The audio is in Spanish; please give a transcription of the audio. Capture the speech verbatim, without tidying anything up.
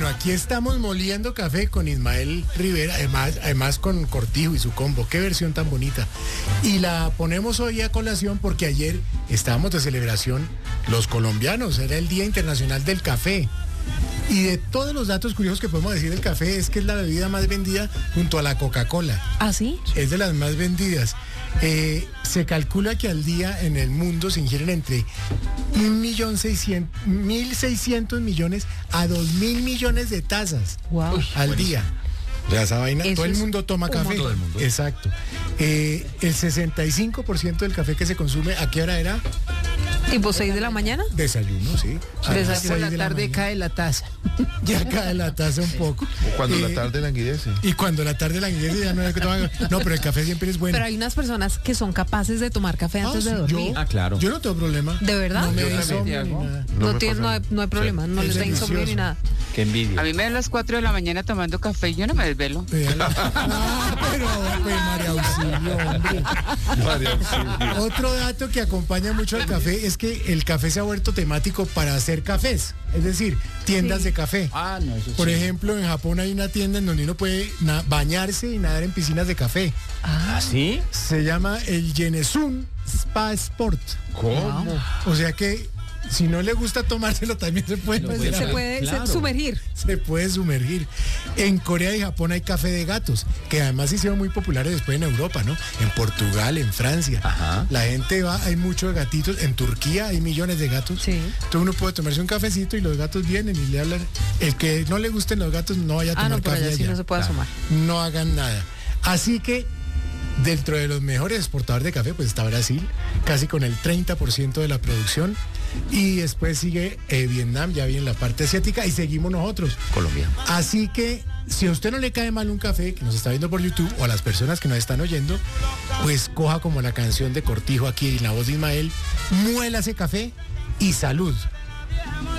Bueno, aquí estamos moliendo café con Ismael Rivera, además, además con Cortijo y su combo. Qué versión tan bonita. Y la ponemos hoy a colación porque ayer estábamos de celebración los colombianos, era el Día Internacional del Café. Y de todos los datos curiosos que podemos decir del café es que es la bebida más vendida junto a la Coca-Cola. ¿Ah, sí? Es de las más vendidas. Eh, se calcula que al día en el mundo se ingieren entre un millón seiscientos, mil seiscientos millones a dos mil millones de tazas Wow. al buenísimo. día. O sea, esa vaina, Eso todo el es mundo toma un café. montón. Todo el mundo. Exacto. Eh, el sesenta y cinco por ciento del café que se consume, ¿a qué hora era? ¿Tipo seis de la mañana? Desayuno, sí. A las Desayuno seis en la de tarde mañana. cae la taza. Ya cae la taza un poco. O cuando Eh, la tarde languidece. Y cuando la tarde la inglesa ya no hay que tomar. No, pero el café siempre es bueno. Pero hay unas personas que son capaces de tomar café Ah, antes de sí, dormir. yo, Ah, claro. Yo no tengo problema. ¿De verdad? No me Yo da también, insomnio ni Tiago. nada. No, me tiene, pasa no, hay, nada. no hay problema, no Es les da insomnio delicioso. ni nada. Qué envidia. A mí me dan las cuatro de la mañana tomando café y yo no me desvelo. Véala. Ah, pero pues, María Auxilio, hombre. María Auxilio. Otro dato que acompaña mucho al café es que el café se ha vuelto temático para hacer cafés, es decir, tiendas Sí. de café. Ah, no, eso Por sí. ejemplo, en Japón hay una tienda en donde uno puede na- bañarse y nadar en piscinas de café. ¿Ah, sí? Se llama el Yenesun Spa Sport. ¿Cómo? O sea que si no le gusta tomárselo también se puede, Lo bañar. Se puede se- Claro. sumergir. Se puede sumergir. En Corea y Japón hay café de gatos, que además se hicieron muy populares después en Europa, ¿no? En Portugal, en Francia. Ajá. La gente va, hay muchos gatitos. En Turquía hay millones de gatos. Sí. Entonces uno puede tomarse un cafecito y los gatos vienen y le hablan. El que no le gusten los gatos no vaya a Ah, tomar no, por café allá sí allá. no se puede Claro. asomar. No hagan nada. Así que dentro de los mejores exportadores de café, pues está Brasil, casi con el treinta por ciento de la producción. Y después sigue eh, Vietnam, ya viene la parte asiática, y seguimos nosotros. Colombia. Así que si a usted no le cae mal un café, que nos está viendo por YouTube, o a las personas que nos están oyendo, pues coja como la canción de Cortijo aquí en la voz de Ismael, muela ese café y salud.